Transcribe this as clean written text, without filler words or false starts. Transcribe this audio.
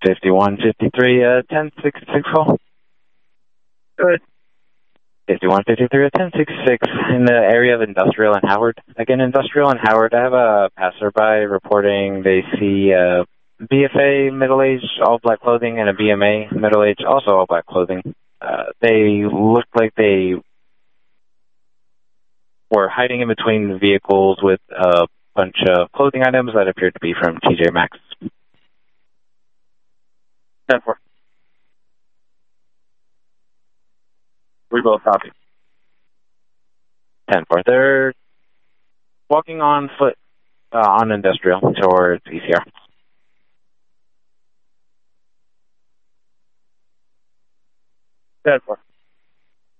5153, 1066 call. Good. 5153, 1066 in the area of Industrial and Howard. Again, Industrial and Howard, I have a passerby reporting they see a BFA middle-aged, all-black clothing, and a BMA middle-aged, also all-black clothing. They looked like they were hiding in between the vehicles with a bunch of clothing items that appeared to be from TJ Maxx. 10-4. We both copy. 10-4. They're walking on foot on Industrial towards ECR. 10-4.